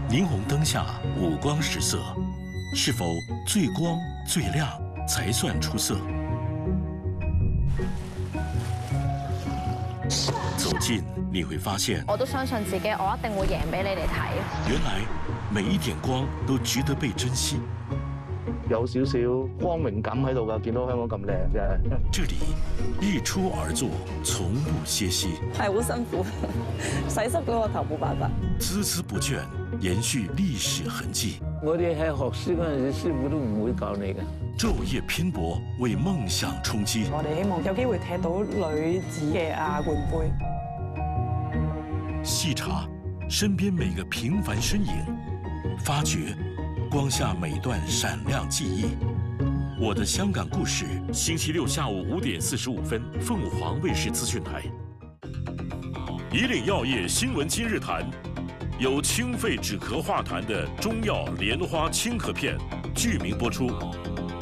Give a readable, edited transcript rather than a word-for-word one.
霓虹灯下五光十色，是否最光最亮才算出色？走近你会发现， 我都相信自己，我一定會贏俾你哋睇。 原来每一点光都值得被珍惜。 有少少光榮感喺度㗎，見到香港咁靚嘅。 这里日出而作，從不歇息。 係好辛苦，洗濕咗個頭冇辦法。 孜孜不倦，延續歷史痕跡。 我哋喺學師嗰陣時，師傅都唔會教你嘅。 晝夜拼搏，為夢想衝擊。 我哋希望有機會踢到女子嘅亞冠杯。 細查身邊每個平凡身影，發掘光下每段閃亮記憶。我的香港故事，星期六下午5點45分，鳳凰衛視資訊台。以嶺藥業新聞今日談，有清肺止咳化痰的中藥蓮花清咳片，劇名播出。